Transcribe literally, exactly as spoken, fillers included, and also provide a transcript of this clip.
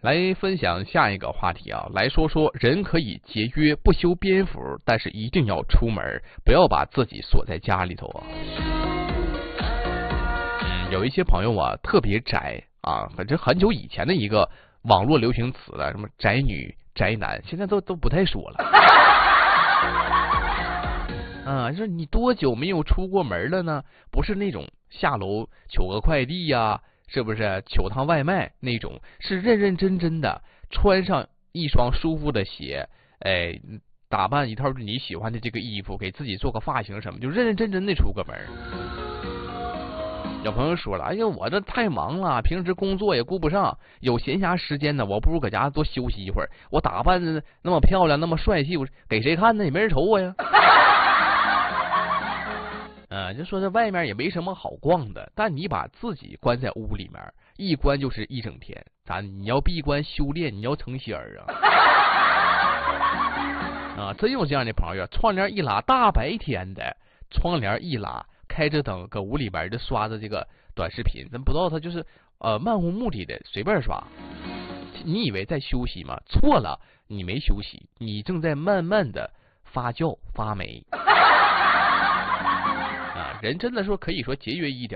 来分享下一个话题啊，来说说人可以节约不修边幅，但是一定要出门，不要把自己锁在家里头啊。嗯，有一些朋友啊特别宅啊，反正很久以前的一个网络流行词了，什么宅女、宅男，现在都都不太说了。啊，就是你多久没有出过门了呢？不是那种下楼取个快递呀、啊。是不是取趟外卖那种？是认认真真的穿上一双舒服的鞋，哎，打扮一套你喜欢的这个衣服，给自己做个发型什么，就认认真真的出个门。有朋友说了，哎呀，我这太忙了，平时工作也顾不上，有闲暇时间呢，我不如搁家多休息一会儿。我打扮的那么漂亮，那么帅气，给谁看呢？也没人瞅我呀。呃，就说这外面也没什么好逛的，但你把自己关在屋里面，一关就是一整天。咱你要闭关修炼，你要成仙儿啊！啊，真有这样的朋友，窗帘一拉，大白天的，窗帘一拉，开着灯，搁屋里边就刷着这个短视频，咱不知道他就是呃漫无目的的随便刷。你以为在休息吗？错了，你没休息，你正在慢慢的发酵发霉。人真的说可以说节约一点。